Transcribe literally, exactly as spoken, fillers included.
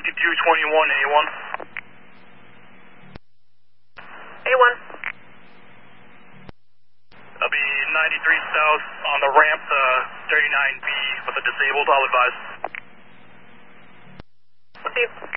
fifty-two twenty-one A one. A one. That'll be ninety-three south on the ramp to thirty-nine B with a disabled, I'll advise. Receive.